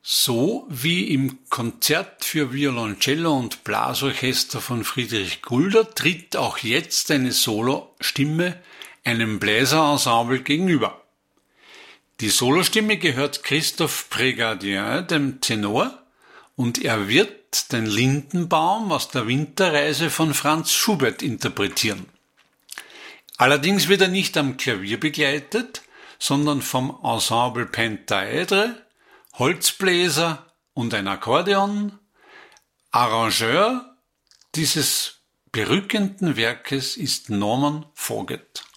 So wie im Konzert für Violoncello und Blasorchester von Friedrich Gulder tritt auch jetzt eine Solostimme einem Bläserensemble gegenüber. Die Solostimme gehört Christophe Prégardien, dem Tenor, und er wird den Lindenbaum aus der Winterreise von Franz Schubert interpretieren. Allerdings wird er nicht am Klavier begleitet, sondern vom Ensemble Pentaedre, Holzbläser und ein Akkordeon. Arrangeur dieses berückenden Werkes ist Norman Foget.